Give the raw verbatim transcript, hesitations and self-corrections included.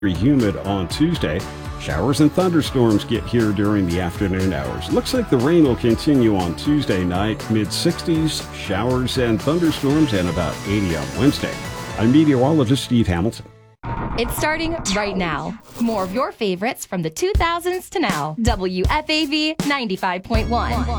humid on Tuesday. Showers and thunderstorms get here during the afternoon hours. Looks like the rain will continue on Tuesday night, mid sixties, showers and thunderstorms, and about eighty on Wednesday. I'm meteorologist Steve Hamilton. It's starting right now. More of your favorites from the two thousands to now. W F A V ninety-five point one.